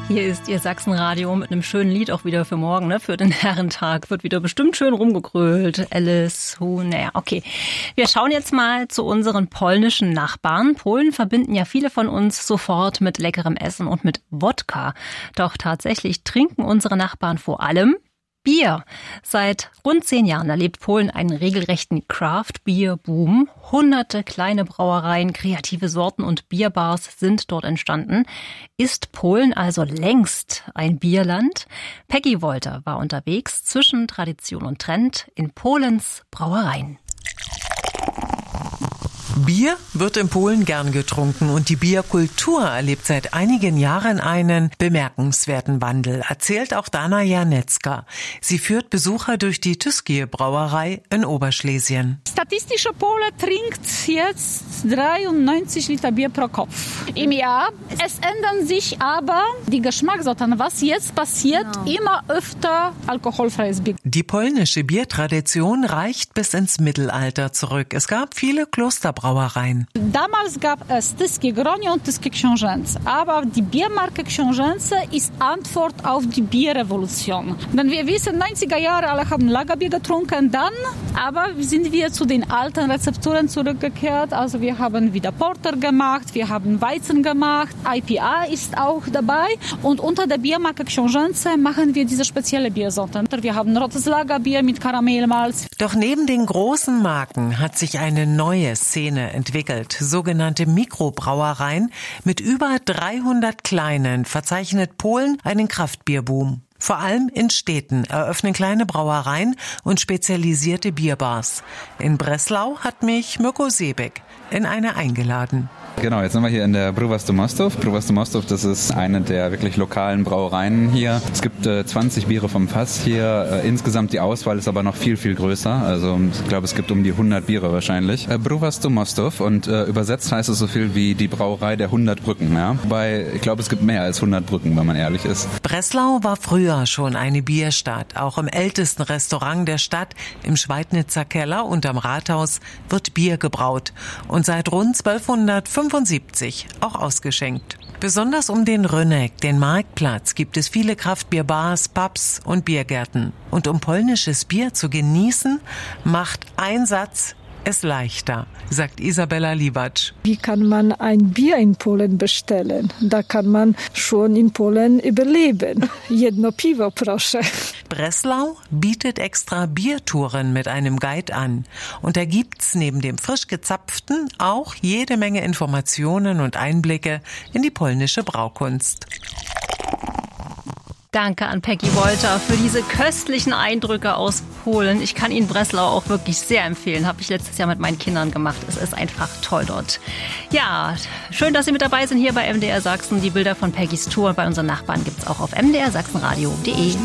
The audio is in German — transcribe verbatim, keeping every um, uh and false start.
Hier ist Ihr Sachsenradio mit einem schönen Lied auch wieder für morgen, ne? Für den Herrentag. Wird wieder bestimmt schön rumgegrölt. Alice, Who, naja, okay. Wir schauen jetzt mal zu unseren polnischen Nachbarn. Polen verbinden ja viele von uns sofort mit leckerem Essen und mit Wodka. Doch tatsächlich trinken unsere Nachbarn vor allem Bier. Seit rund zehn Jahren erlebt Polen einen regelrechten Craft-Bier-Boom. Hunderte kleine Brauereien, kreative Sorten und Bierbars sind dort entstanden. Ist Polen also längst ein Bierland? Peggy Wolter war unterwegs zwischen Tradition und Trend in Polens Brauereien. Bier wird in Polen gern getrunken und die Bierkultur erlebt seit einigen Jahren einen bemerkenswerten Wandel, erzählt auch Dana Janecka. Sie führt Besucher durch die Tyskie Brauerei in Oberschlesien. Statistischer Pole trinkt jetzt dreiundneunzig Liter Bier pro Kopf im Jahr. Es ändern sich aber die Geschmackssorten. Was jetzt passiert, genau. Immer öfter alkoholfreies Bier. Die polnische Biertradition reicht bis ins Mittelalter zurück. Es gab viele Klosterbrauereien. Damals gab es Tyskie Gronie und Tyskie Książęce. Aber die Biermarke Książęce ist Antwort auf die Bierrevolution. Denn wir wissen, neunziger Jahre alle haben Lagerbier getrunken, dann aber sind wir zu den alten Rezepturen zurückgekehrt. Also wir haben wieder Porter gemacht, wir haben Weizen gemacht, I P A ist auch dabei. Und unter der Biermarke Książęce machen wir diese spezielle Biersorten. Wir haben rotes Lagerbier mit Karamellmalz. Doch neben den großen Marken hat sich eine neue Szene entwickelt. Sogenannte Mikrobrauereien mit über dreihundert kleinen verzeichnet Polen einen Kraftbierboom. Vor allem in Städten eröffnen kleine Brauereien und spezialisierte Bierbars. In Breslau hat mich Mirko Seebeck in eine eingeladen. Genau, jetzt sind wir hier in der Brewers Domostov. Brewers Domostov, das ist eine der wirklich lokalen Brauereien hier. Es gibt äh, zwanzig Biere vom Fass hier. Äh, insgesamt die Auswahl ist aber noch viel, viel größer. Also ich glaube, es gibt um die hundert Biere wahrscheinlich. Äh, Brewers Domostov und äh, übersetzt heißt es so viel wie die Brauerei der hundert Brücken. Ja? Wobei, ich glaube, es gibt mehr als hundert Brücken, wenn man ehrlich ist. Breslau war früher schon eine Bierstadt. Auch im ältesten Restaurant der Stadt, im Schweidnitzer Keller unterm Rathaus, wird Bier gebraut. Und seit rund zwölfhundertfünfundsiebzig auch ausgeschenkt. Besonders um den Rynnek, den Marktplatz, gibt es viele Kraftbierbars, Pubs und Biergärten. Und um polnisches Bier zu genießen, macht ein Satz es leichter, sagt Isabella Liwacz. Wie kann man ein Bier in Polen bestellen? Da kann man schon in Polen überleben. Jedno Piwo, proszę. Breslau bietet extra Biertouren mit einem Guide an. Und da gibt's neben dem frisch gezapften auch jede Menge Informationen und Einblicke in die polnische Braukunst. Danke an Peggy Wolter für diese köstlichen Eindrücke aus Polen. Ich kann Ihnen Breslau auch wirklich sehr empfehlen. Habe ich letztes Jahr mit meinen Kindern gemacht. Es ist einfach toll dort. Ja, schön, dass Sie mit dabei sind hier bei M D R Sachsen. Die Bilder von Peggys Tour bei unseren Nachbarn gibt's auch auf m d r sachsenradio punkt d e.